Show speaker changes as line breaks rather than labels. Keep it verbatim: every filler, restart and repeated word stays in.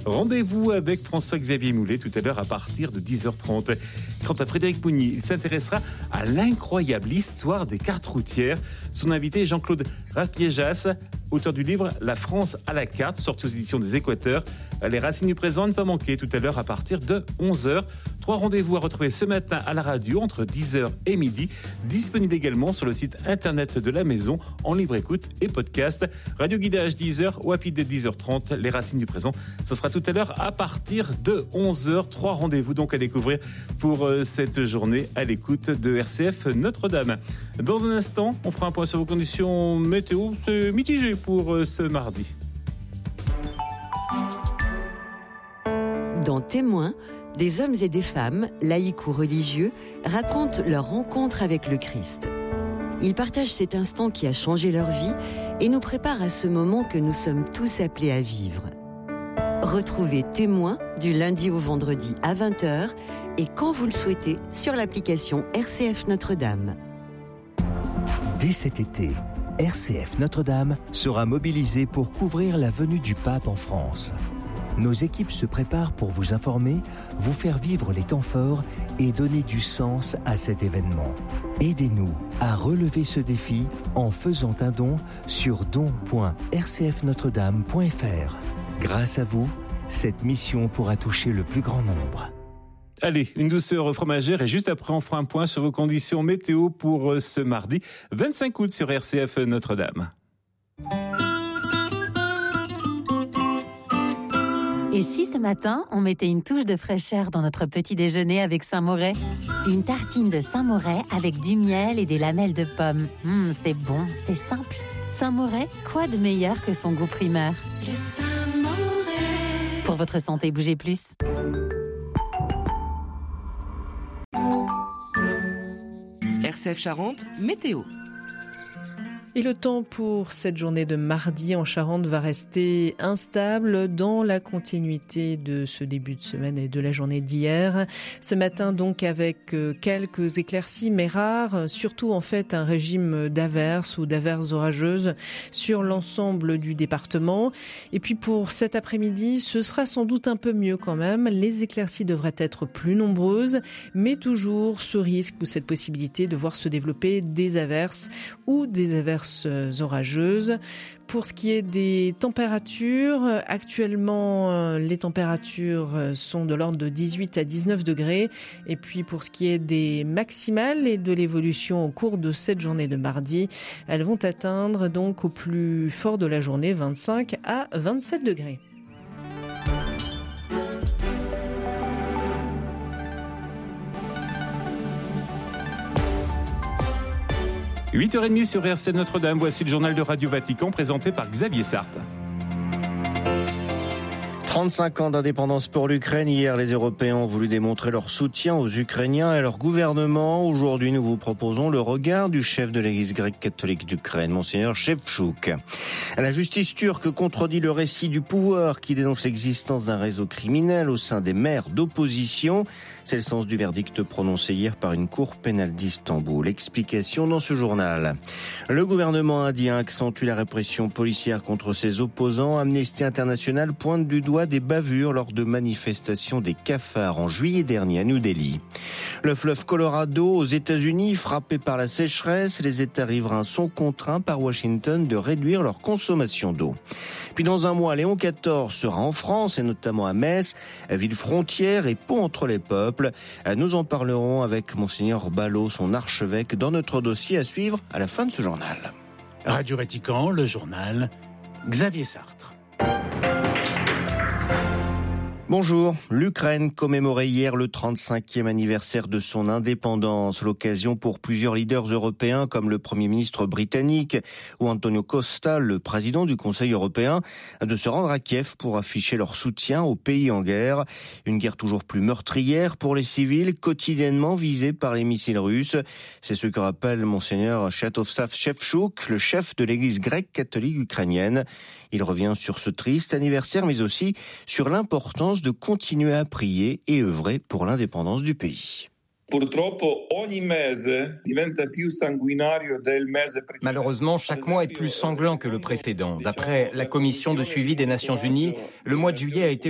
Rendez-vous avec François-Xavier Moulet tout à l'heure à partir de dix heures trente. Quant à Frédéric Mounier, il s'intéressera à l'incroyable histoire des cartes routières. Son invité est Jean-Claude Raspiejas, auteur du livre « La France à la carte », sorti aux éditions des Équateurs. Les racines du présent, ne pas manquer tout à l'heure à partir de onze heures. Trois rendez-vous à retrouver ce matin à la radio entre dix heures et midi. Disponible également sur le site internet de la maison en libre écoute et podcast. Radio Guidage dix heures, Wapid dès dix heures trente. Les racines du présent, ça sera tout à l'heure à partir de onze heures. Trois rendez-vous donc à découvrir pour cette journée à l'écoute de R C F Notre-Dame. Dans un instant, on fera un point sur vos conditions météo. C'est mitigé pour ce mardi.
Dans Témoins, des hommes et des femmes, laïcs ou religieux, racontent leur rencontre avec le Christ. Ils partagent cet instant qui a changé leur vie et nous préparent à ce moment que nous sommes tous appelés à vivre. Retrouvez Témoins du lundi au vendredi à vingt heures et quand vous le souhaitez sur l'application R C F Notre-Dame.
Dès cet été, R C F Notre-Dame sera mobilisée pour couvrir la venue du pape en France. Nos équipes se préparent pour vous informer, vous faire vivre les temps forts et donner du sens à cet événement. Aidez-nous à relever ce défi en faisant un don sur don point r c f notre dame point f r. Grâce à vous, cette mission pourra toucher le plus grand nombre.
Allez, une douceur fromagère et juste après on fera un point sur vos conditions météo pour ce mardi vingt-cinq août sur R C F Notre-Dame.
Et si ce matin, on mettait une touche de fraîcheur dans notre petit déjeuner avec Saint-Moret ? Une tartine de Saint-Moret avec du miel et des lamelles de pommes. Mmh, c'est bon, c'est simple. Saint-Moret, quoi de meilleur que son goût primeur ?
Le Saint-Moret.
Pour votre santé, bougez plus.
R C F Charente, météo.
Et le temps pour cette journée de mardi en Charente va rester instable dans la continuité de ce début de semaine et de la journée d'hier. Ce matin donc avec quelques éclaircies mais rares, surtout en fait un régime d'averses ou d'averses orageuses sur l'ensemble du département. Et puis pour cet après-midi, ce sera sans doute un peu mieux quand même. Les éclaircies devraient être plus nombreuses, mais toujours ce risque ou cette possibilité de voir se développer des averses ou des averses orageuses. Pour ce qui est des températures, actuellement les températures sont de l'ordre de dix-huit à dix-neuf degrés. Et puis pour ce qui est des maximales et de l'évolution au cours de cette journée de mardi, elles vont atteindre donc au plus fort de la journée vingt-cinq à vingt-sept degrés.
huit heures trente sur R C F Notre-Dame, voici le journal de Radio Vatican présenté par Xavier Sarthe.
trente-cinq ans d'indépendance pour l'Ukraine. Hier, les Européens ont voulu démontrer leur soutien aux Ukrainiens et à leur gouvernement. Aujourd'hui, nous vous proposons le regard du chef de l'Église grecque catholique d'Ukraine, Monseigneur Shevchuk. La justice turque contredit le récit du pouvoir qui dénonce l'existence d'un réseau criminel au sein des maires d'opposition. C'est le sens du verdict prononcé hier par une cour pénale d'Istanbul. Explication dans ce journal. Le gouvernement indien accentue la répression policière contre ses opposants. Amnesty International pointe du doigt des bavures lors de manifestations des cafards en juillet dernier à New Delhi. Le fleuve Colorado aux États-Unis, frappé par la sécheresse, les États riverains sont contraints par Washington de réduire leur consommation d'eau. Puis dans un mois, Léon quatorze sera en France et notamment à Metz, ville frontière et pont entre les peuples. Nous en parlerons avec Monseigneur Ballot, son archevêque, dans notre dossier à suivre à la fin de ce journal.
Radio Vatican, le journal, Xavier Sartre.
Bonjour. L'Ukraine commémorait hier le trente-cinquième anniversaire de son indépendance. L'occasion pour plusieurs leaders européens comme le Premier ministre britannique ou Antonio Costa, le président du Conseil européen, de se rendre à Kiev pour afficher leur soutien au pays en guerre. Une guerre toujours plus meurtrière pour les civils, quotidiennement visés par les missiles russes. C'est ce que rappelle Monseigneur Światosław Szewczuk, le chef de l'Église grecque catholique ukrainienne. Il revient sur ce triste anniversaire, mais aussi sur l'importance de continuer à prier et œuvrer pour l'indépendance du pays.
Malheureusement, chaque mois est plus sanglant que le précédent. D'après la Commission de suivi des Nations Unies, le mois de juillet a été